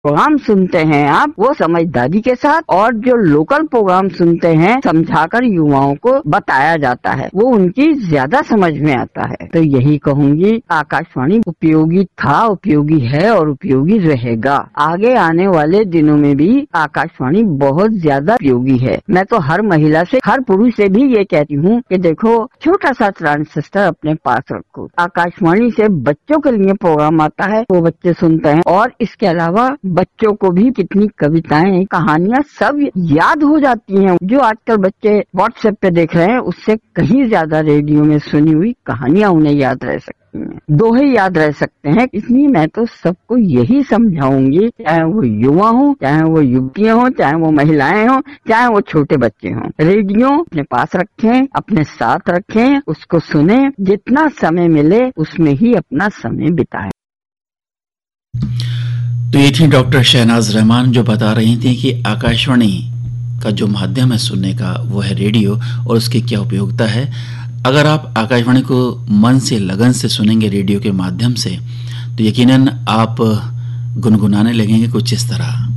Programme सुनते हैं आप वो समझदारी के साथ, और जो लोकल प्रोग्राम सुनते हैं समझाकर युवाओं को बताया जाता है, वो उनकी ज्यादा समझ में आता है। तो यही कहूंगी, आकाशवाणी उपयोगी था, उपयोगी है और उपयोगी रहेगा। आगे आने वाले दिनों में भी आकाशवाणी बहुत ज्यादा उपयोगी है। मैं तो हर महिला से, हर पुरुष से भी ये कहती हूँ कि देखो, छोटा सा ट्रांजिस्टर अपने पास रखो। आकाशवाणी से बच्चों के लिए प्रोग्राम आता है, वो बच्चे सुनते हैं, और इसके अलावा बच्चों को भी कितनी कविताएं, कहानियां सब याद हो जाती हैं। जो आजकल बच्चे व्हाट्सएप पे देख रहे हैं, उससे कहीं ज्यादा रेडियो में सुनी हुई कहानियां उन्हें याद रह सकती हैं, दोहे याद रह सकते हैं। इसलिए मैं तो सबको यही समझाऊंगी, चाहे वो युवा हो, चाहे वो युवतियां हो, चाहे वो महिलाएं हो, चाहे वो छोटे बच्चे हों, रेडियो अपने पास रखें, अपने साथ रखें, उसको सुने, जितना समय मिले उसमें ही अपना समय बिताएं। तो ये थी डॉक्टर शहनाज रहमान, जो बता रही थी कि आकाशवाणी का जो माध्यम है सुनने का वो है रेडियो, और उसकी क्या उपयोगिता है। अगर आप आकाशवाणी को मन से, लगन से सुनेंगे रेडियो के माध्यम से, तो यकीनन आप गुनगुनाने लगेंगे कुछ इस तरह।